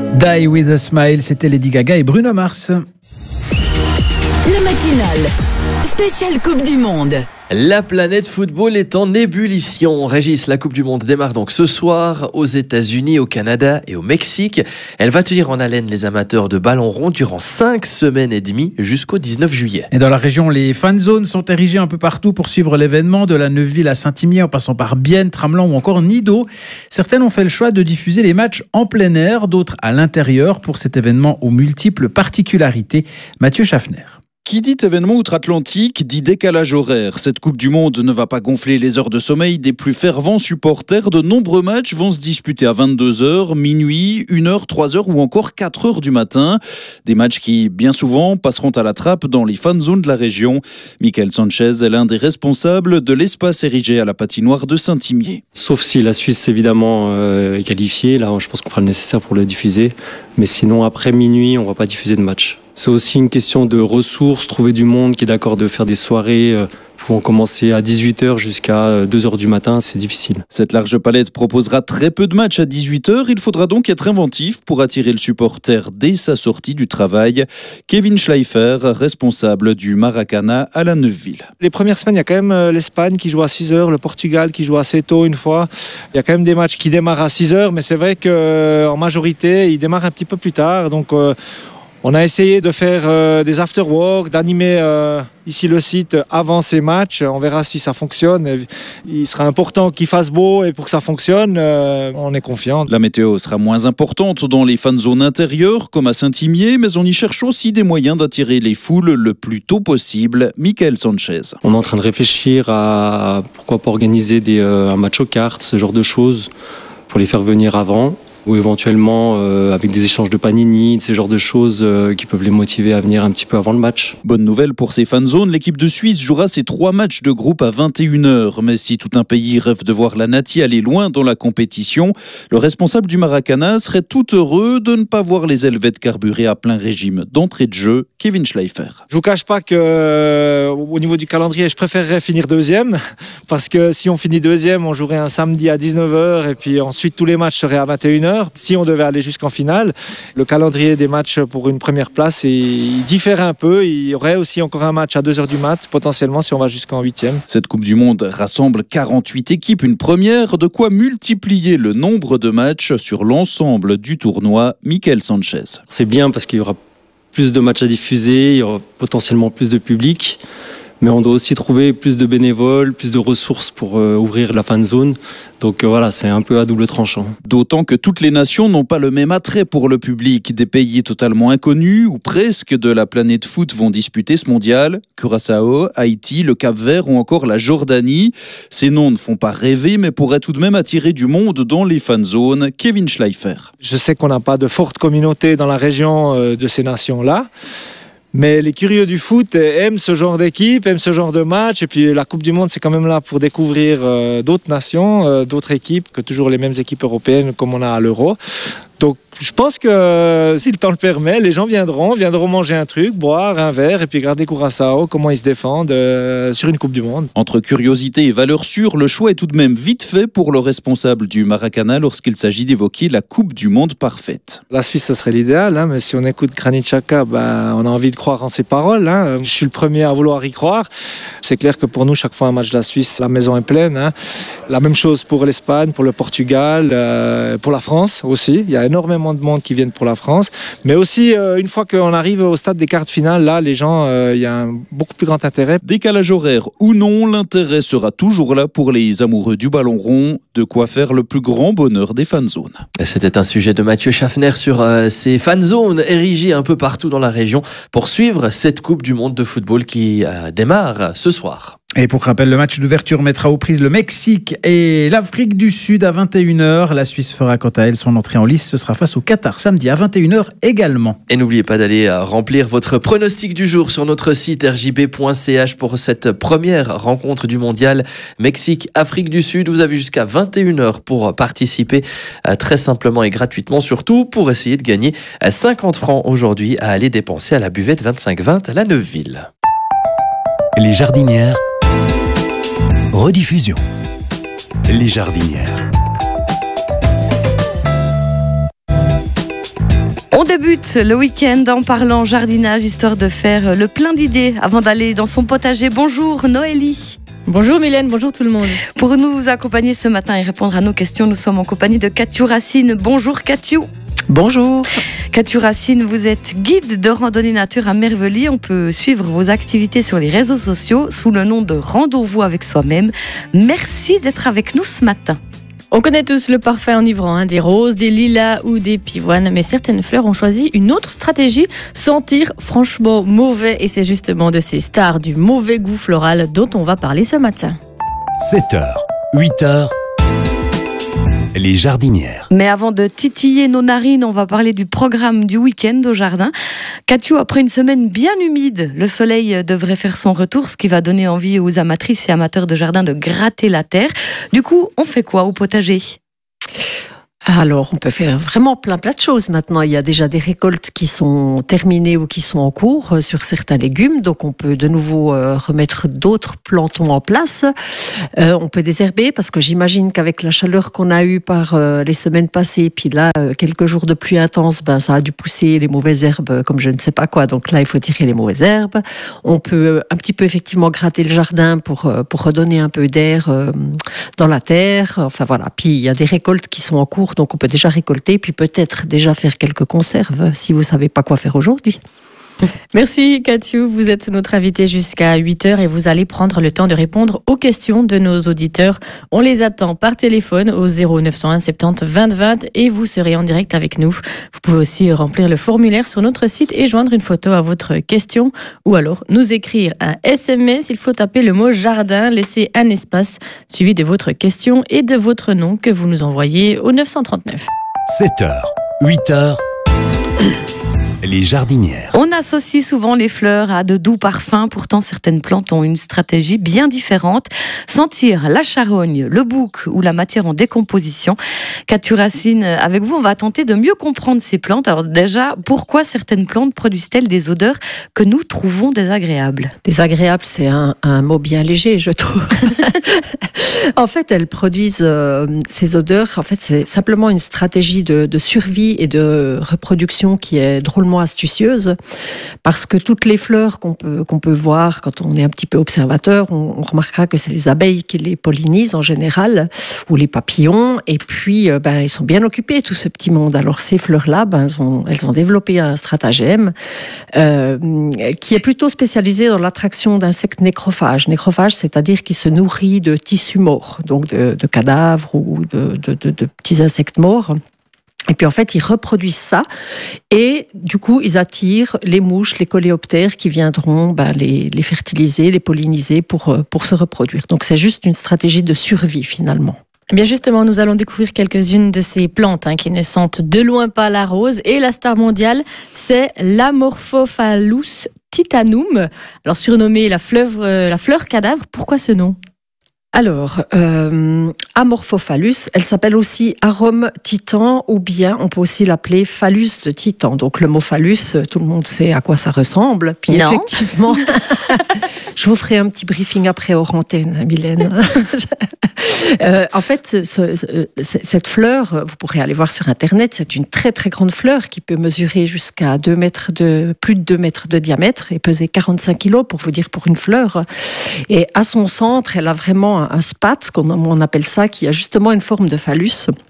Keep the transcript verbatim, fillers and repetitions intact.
Die with a Smile, c'était Lady Gaga et Bruno Mars. La matinale, spéciale Coupe du Monde. La planète football est en ébullition. Régis, la Coupe du Monde démarre donc ce soir aux États-Unis, au Canada et au Mexique. Elle va tenir en haleine les amateurs de ballon rond durant cinq semaines et demie jusqu'au dix-neuf juillet. Et dans la région, les fan zones sont érigées un peu partout pour suivre l'événement, de la Neuville à Saint-Imier en passant par Bienne, Tramelan ou encore Nido. Certaines ont fait le choix de diffuser les matchs en plein air, d'autres à l'intérieur pour cet événement aux multiples particularités. Mathieu Schaffner. Qui dit événement outre-Atlantique dit décalage horaire. Cette Coupe du Monde ne va pas gonfler les heures de sommeil des plus fervents supporters. De nombreux matchs vont se disputer à vingt-deux heures, minuit, une heure, trois heures ou encore quatre heures du matin. Des matchs qui, bien souvent, passeront à la trappe dans les fan zones de la région. Michael Sanchez est l'un des responsables de l'espace érigé à la patinoire de Saint-Imier. Sauf si la Suisse, évidemment, euh, est qualifiée. Là, je pense qu'on fera le nécessaire pour le diffuser. Mais sinon, après minuit, on ne va pas diffuser de match. C'est aussi une question de ressources, trouver du monde qui est d'accord de faire des soirées euh, pouvant commencer à dix-huit heures jusqu'à deux heures du matin, c'est difficile. Cette large palette proposera très peu de matchs à dix-huit heures. Il faudra donc être inventif pour attirer le supporter dès sa sortie du travail. Kevin Schleifer, responsable du Maracana à la Neuville. Les premières semaines, il y a quand même l'Espagne qui joue à six heures, le Portugal qui joue assez tôt une fois. Il y a quand même des matchs qui démarrent à six heures, mais c'est vrai qu'en majorité, ils démarrent un petit peu plus tard. Donc, euh, on a essayé de faire euh, des after-work, d'animer euh, ici le site avant ces matchs. On verra si ça fonctionne. Il sera important qu'il fasse beau et pour que ça fonctionne, euh, on est confiant. La météo sera moins importante dans les fan zones intérieures comme à Saint-Imier, mais on y cherche aussi des moyens d'attirer les foules le plus tôt possible. Michael Sanchez. On est en train de réfléchir à pourquoi pas organiser des, euh, un match aux cartes, ce genre de choses, pour les faire venir avant. Ou éventuellement euh, avec des échanges de panini, ce genre de choses euh, qui peuvent les motiver à venir un petit peu avant le match. Bonne nouvelle pour ces fan zones, l'équipe de Suisse jouera ses trois matchs de groupe à vingt et une heures. Mais si tout un pays rêve de voir la Nati aller loin dans la compétition, le responsable du Maracana serait tout heureux de ne pas voir les Helvètes carburer à plein régime. D'entrée de jeu, Kevin Schleifer. Je vous cache pas que euh, au niveau du calendrier, je préférerais finir deuxième, parce que si on finit deuxième, on jouerait un samedi à dix-neuf heures et puis ensuite tous les matchs seraient à vingt et une heures. Si on devait aller jusqu'en finale, le calendrier des matchs pour une première place, il diffère un peu. Il y aurait aussi encore un match à deux heures du mat, potentiellement si on va jusqu'en huitième. Cette Coupe du Monde rassemble quarante-huit équipes, une première, de quoi multiplier le nombre de matchs sur l'ensemble du tournoi. Michael Sanchez. C'est bien parce qu'il y aura plus de matchs à diffuser, il y aura potentiellement plus de public. Mais on doit aussi trouver plus de bénévoles, plus de ressources pour euh, ouvrir la fan zone. Donc euh, voilà, c'est un peu à double tranchant. D'autant que toutes les nations n'ont pas le même attrait pour le public. Des pays totalement inconnus ou presque de la planète foot vont disputer ce mondial. Curaçao, Haïti, le Cap-Vert ou encore la Jordanie. Ces noms ne font pas rêver, mais pourraient tout de même attirer du monde dans les fan zones. Kevin Schleifer. Je sais qu'on n'a pas de forte communauté dans la région euh, de ces nations-là. Mais les curieux du foot aiment ce genre d'équipe, aiment ce genre de match. Et puis la Coupe du Monde, c'est quand même là pour découvrir euh, d'autres nations, euh, d'autres équipes, que toujours les mêmes équipes européennes comme on a à l'Euro. Donc je pense que euh, si le temps le permet, les gens viendront, viendront manger un truc, boire un verre et puis regarder Curaçao, comment ils se défendent euh, sur une Coupe du Monde. Entre curiosité et valeur sûre, le choix est tout de même vite fait pour le responsable du Maracana lorsqu'il s'agit d'évoquer la Coupe du Monde parfaite. La Suisse, ça serait l'idéal, hein, mais si on écoute Granit Xhaka, ben, on a envie de croire en ses paroles. Hein. Je suis le premier à vouloir y croire. C'est clair que pour nous, chaque fois un match de la Suisse, la maison est pleine. Hein. La même chose pour l'Espagne, pour le Portugal, euh, pour la France aussi. Il y a énormément de monde qui viennent pour la France, mais aussi euh, une fois qu'on arrive au stade des quarts de finale, là les gens, euh, il y a un beaucoup plus grand intérêt. Décalage horaire ou non, l'intérêt sera toujours là pour les amoureux du ballon rond, de quoi faire le plus grand bonheur des fan zones. C'était un sujet de Mathieu Schaffner sur euh, ces fan zones érigées un peu partout dans la région pour suivre cette Coupe du Monde de football qui euh, démarre ce soir. Et pour rappel, le match d'ouverture mettra aux prises le Mexique et l'Afrique du Sud à vingt et une heures. La Suisse fera quant à elle son entrée en lice. Ce sera face au Qatar samedi à vingt et une heures également. Et n'oubliez pas d'aller remplir votre pronostic du jour sur notre site r j b point c h pour cette première rencontre du mondial Mexique-Afrique du Sud. Vous avez jusqu'à vingt et une heures pour participer très simplement et gratuitement, surtout pour essayer de gagner cinquante francs aujourd'hui à aller dépenser à la buvette vingt-cinq vingt à la Neuville. Les Jardinières. Rediffusion. Les Jardinières. débute le week-end en parlant jardinage, histoire de faire le plein d'idées avant d'aller dans son potager. Bonjour Noélie. Bonjour Mylène, bonjour tout le monde. Pour nous accompagner ce matin et répondre à nos questions, nous sommes en compagnie de Kathiou Racine. Bonjour Kathiou. Bonjour. Kathiou Racine, vous êtes guide de randonnée nature à Merveilly. On peut suivre vos activités sur les réseaux sociaux sous le nom de Rando-vous avec soi-même. Merci d'être avec nous ce matin. On connaît tous le parfum enivrant, hein, des roses, des lilas ou des pivoines, mais certaines fleurs ont choisi une autre stratégie, sentir franchement mauvais, et c'est justement de ces stars du mauvais goût floral dont on va parler ce matin. sept heures, huit heures, les jardinières. Mais avant de titiller nos narines, on va parler du programme du week-end au jardin. Kathiou, après une semaine bien humide, le soleil devrait faire son retour, ce qui va donner envie aux amatrices et amateurs de jardin de gratter la terre. Du coup, on fait quoi au potager ? Alors, on peut faire vraiment plein plein de choses maintenant. Il y a déjà des récoltes qui sont terminées ou qui sont en cours euh, sur certains légumes. Donc, on peut de nouveau euh, remettre d'autres plantons en place. Euh, on peut désherber parce que j'imagine qu'avec la chaleur qu'on a eue par euh, les semaines passées, puis là, euh, quelques jours de pluie intense, ben, ça a dû pousser les mauvaises herbes comme je ne sais pas quoi. Donc là, il faut tirer les mauvaises herbes. On peut euh, un petit peu effectivement gratter le jardin pour, euh, pour redonner un peu d'air euh, dans la terre. Enfin voilà. Puis, il y a des récoltes qui sont en cours. Donc on peut déjà récolter, puis peut-être déjà faire quelques conserves si vous ne savez pas quoi faire aujourd'hui. Merci Kathiou, vous êtes notre invitée jusqu'à huit heures et vous allez prendre le temps de répondre aux questions de nos auditeurs. On les attend par téléphone au zéro neuf cent un soixante-dix vingt vingt et vous serez en direct avec nous. Vous pouvez aussi remplir le formulaire sur notre site et joindre une photo à votre question ou alors nous écrire un S M S. Il faut taper le mot jardin, laisser un espace suivi de votre question et de votre nom que vous nous envoyez au neuf cent trente-neuf. sept heures, huit heures, les jardinières. On associe souvent les fleurs à de doux parfums, pourtant certaines plantes ont une stratégie bien différente. Sentir la charogne, le bouc ou la matière en décomposition. Kathiou Racine, avec vous, on va tenter de mieux comprendre ces plantes. Alors déjà, pourquoi certaines plantes produisent-elles des odeurs que nous trouvons désagréables ? Désagréable, c'est un, un mot bien léger, je trouve. En fait, elles produisent euh, ces odeurs. En fait, c'est simplement une stratégie de, de survie et de reproduction qui est drôlement astucieuse, parce que toutes les fleurs qu'on peut, qu'on peut voir quand on est un petit peu observateur, on, on remarquera que c'est les abeilles qui les pollinisent en général, ou les papillons, et puis euh, ben, ils sont bien occupés, tout ce petit monde. Alors ces fleurs-là, ben, elles, ont, elles ont développé un stratagème euh, qui est plutôt spécialisé dans l'attraction d'insectes nécrophages. Nécrophages, c'est-à-dire qui se nourrit de tissus morts, donc de, de cadavres ou de, de, de, de petits insectes morts. Et puis en fait, ils reproduisent ça et du coup, ils attirent les mouches, les coléoptères qui viendront ben, les, les fertiliser, les polliniser pour, pour se reproduire. Donc c'est juste une stratégie de survie finalement. Eh bien justement, nous allons découvrir quelques-unes de ces plantes hein, qui ne sentent de loin pas la rose. Et la star mondiale, c'est l'Amorphophallus titanum, alors surnommée la fleur, euh, la fleur cadavre. Pourquoi ce nom ? Alors, euh, Amorphophallus, elle s'appelle aussi arôme titan, ou bien on peut aussi l'appeler phallus de titan. Donc le mot phallus, tout le monde sait à quoi ça ressemble. Puis non. Effectivement, je vous ferai un petit briefing après hors antenne, Mylène. euh, en fait, ce, ce, cette fleur, vous pourrez aller voir sur Internet, c'est une très très grande fleur qui peut mesurer jusqu'à deux mètres de, plus de deux mètres de diamètre et peser quarante-cinq kilos, pour vous dire, pour une fleur. Et à son centre, elle a vraiment un spat, comme on appelle ça, qui a justement une forme de phallus.